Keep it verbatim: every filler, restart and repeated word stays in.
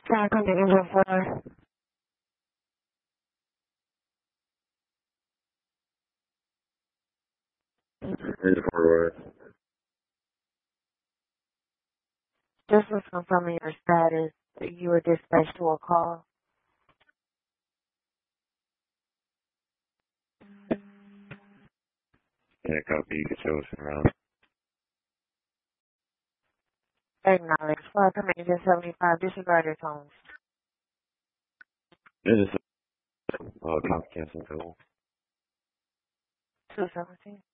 Trying to come to engine four. Engine four, what? This was confirming your status. You were dispatched to a call. Yeah, copy. You can show us around. Acknowledge. Flight from engine seventy-five. Disregard your tones. This is uh, copy cancel code. two seventeen.